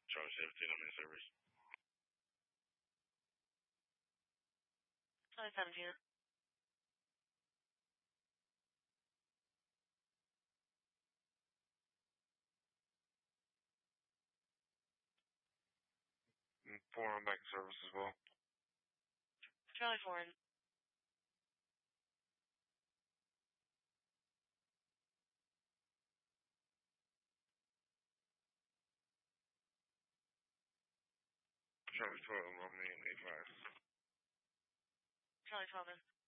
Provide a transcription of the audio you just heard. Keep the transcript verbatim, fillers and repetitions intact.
Charlie seventeen, I'm in service. Charlie seventeen. Four, I'm back in service as well. Charlie four. Charlie twelve, I'm in A five. Charlie twelve in.